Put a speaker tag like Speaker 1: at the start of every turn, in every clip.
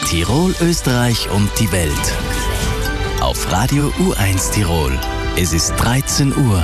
Speaker 1: Tirol, Österreich und die Welt. Auf Radio U1 Tirol. Es ist 13 Uhr.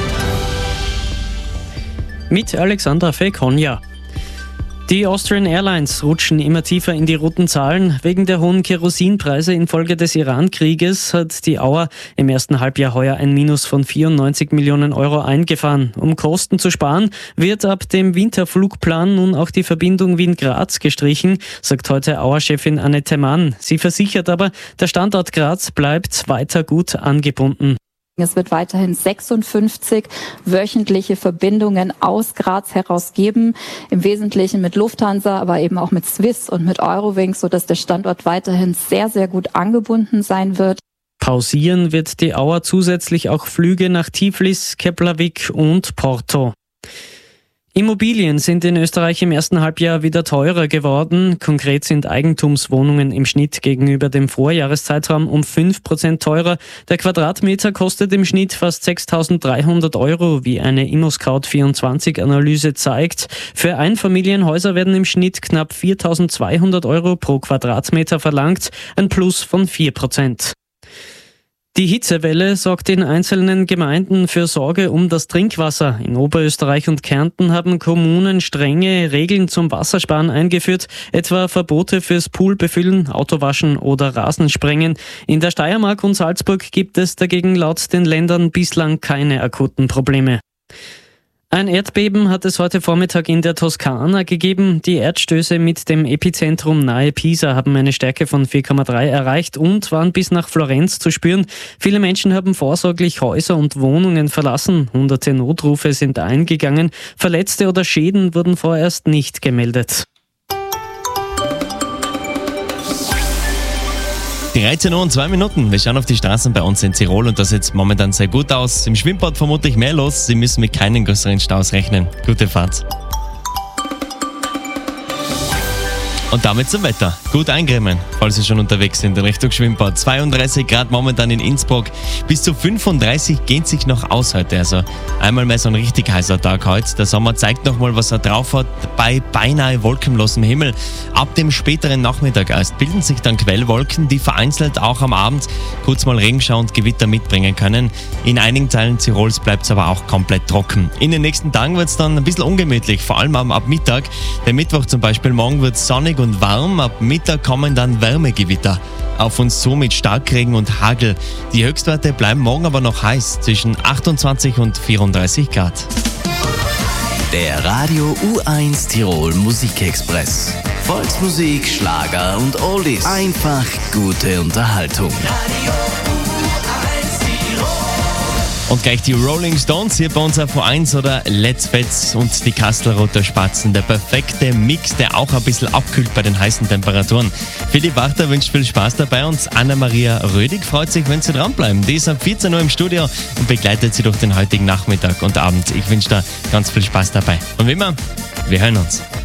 Speaker 2: Mit Alexandra Fekonja. Die Austrian Airlines rutschen immer tiefer in die roten Zahlen. Wegen der hohen Kerosinpreise infolge des Iran-Krieges hat die Auer im ersten Halbjahr heuer ein Minus von 94 Millionen Euro eingefahren. Um Kosten zu sparen, wird ab dem Winterflugplan nun auch die Verbindung Wien-Graz gestrichen, sagt heute Auer-Chefin Annette Mann. Sie versichert aber, der Standort Graz bleibt weiter gut angebunden.
Speaker 3: Es wird weiterhin 56 wöchentliche Verbindungen aus Graz heraus geben, im Wesentlichen mit Lufthansa, aber eben auch mit Swiss und mit Eurowings, sodass der Standort weiterhin sehr, sehr gut angebunden sein wird.
Speaker 2: Pausieren wird die Auer zusätzlich auch Flüge nach Tiflis, Keflavik und Porto. Immobilien sind in Österreich im ersten Halbjahr wieder teurer geworden. Konkret sind Eigentumswohnungen im Schnitt gegenüber dem Vorjahreszeitraum um 5% teurer. Der Quadratmeter kostet im Schnitt fast 6.300 Euro, wie eine ImmoScout24-Analyse zeigt. Für Einfamilienhäuser werden im Schnitt knapp 4.200 Euro pro Quadratmeter verlangt, ein Plus von 4%. Die Hitzewelle sorgt in einzelnen Gemeinden für Sorge um das Trinkwasser. In Oberösterreich und Kärnten haben Kommunen strenge Regeln zum Wassersparen eingeführt, etwa Verbote fürs Poolbefüllen, Autowaschen oder Rasensprengen. In der Steiermark und Salzburg gibt es dagegen laut den Ländern bislang keine akuten Probleme. Ein Erdbeben hat es heute Vormittag in der Toskana gegeben. Die Erdstöße mit dem Epizentrum nahe Pisa haben eine Stärke von 4,3 erreicht und waren bis nach Florenz zu spüren. Viele Menschen haben vorsorglich Häuser und Wohnungen verlassen. Hunderte Notrufe sind eingegangen. Verletzte oder Schäden wurden vorerst nicht gemeldet.
Speaker 4: 13 Uhr und 2 Minuten. Wir schauen auf die Straßen bei uns in Tirol und das sieht momentan sehr gut aus. Im Schwimmbad vermutlich mehr los. Sie müssen mit keinen größeren Staus rechnen. Gute Fahrt. Und damit zum Wetter. Gut eincremen, falls Sie schon unterwegs sind in Richtung Schwimmbad. 32 Grad momentan in Innsbruck. Bis zu 35 gehen sich noch aus heute. Also einmal mehr so ein richtig heißer Tag heute. Der Sommer zeigt nochmal, was er drauf hat, bei beinahe wolkenlosem Himmel. Ab dem späteren Nachmittag erst bilden sich dann Quellwolken, die vereinzelt auch am Abend kurz mal Regenschauer und Gewitter mitbringen können. In einigen Teilen Tirols bleibt es aber auch komplett trocken. In den nächsten Tagen wird es dann ein bisschen ungemütlich, vor allem ab Mittag. Der Mittwoch zum Beispiel, morgen wird es sonnig und warm. Ab Mittag kommen dann Wärmegewitter auf uns zu mit Starkregen und Hagel. Die Höchstwerte bleiben morgen aber noch heiß, zwischen 28 und 34 Grad.
Speaker 1: Der Radio U1 Tirol Musikexpress. Volksmusik, Schlager und Oldies. Einfach gute Unterhaltung.
Speaker 4: Und gleich die Rolling Stones hier bei uns auf U1 oder Let's Fets und die Kastelroter Spatzen. Der perfekte Mix, der auch ein bisschen abkühlt bei den heißen Temperaturen. Philipp Wachter wünscht viel Spaß dabei und Anna-Maria Rödig freut sich, wenn Sie dranbleiben. Die ist ab 14 Uhr im Studio und begleitet Sie durch den heutigen Nachmittag und Abend. Ich wünsche da ganz viel Spaß dabei. Und wie immer, wir hören uns.